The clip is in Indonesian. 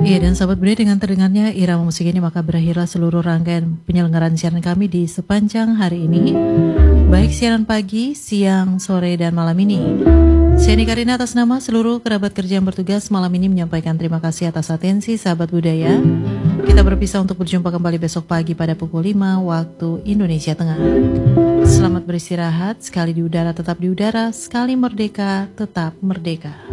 Iya, dan sahabat budaya, dengan terdengarnya irama musik ini maka berakhirlah seluruh rangkaian penyelenggaraan siaran kami di sepanjang hari ini, baik siaran pagi, siang, sore, dan malam ini. Saya Nika Rina atas nama seluruh kerabat kerja yang bertugas malam ini menyampaikan terima kasih atas atensi sahabat budaya. Kita berpisah untuk berjumpa kembali besok pagi pada pukul 5 waktu Indonesia Tengah. Selamat beristirahat, sekali di udara tetap di udara, sekali merdeka tetap merdeka.